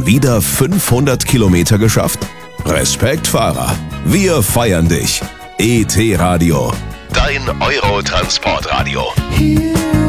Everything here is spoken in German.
wieder 500 Kilometer geschafft? Respekt, Fahrer. Wir feiern dich. ET Radio. Dein Euro-Transportradio.